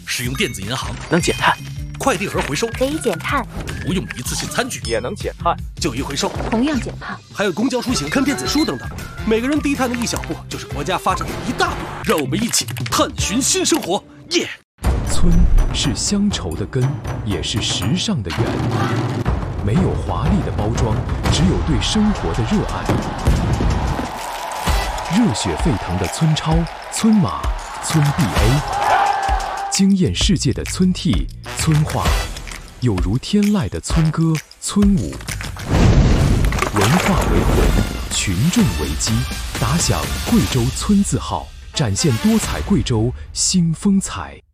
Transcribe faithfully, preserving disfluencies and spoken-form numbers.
使用电子银行能减碳， 快递盒回收可以减碳， 不用一次性餐具也能减碳， 旧衣回收同样减碳， 还有公交出行、看电子书等等，每个人低碳的一小步，就是国家发展的一大步。让我们一起探寻新生活，耶！ 村是乡愁的根，也是时尚的源。没有华丽的包装，只有对生活的热爱。热血沸腾的村超、村马、村 B A， 惊艳世界的村 T、村话，有如天籁的村歌、村舞。文化为魂，群众为基，打响贵州村字号，展现多彩贵州新风采。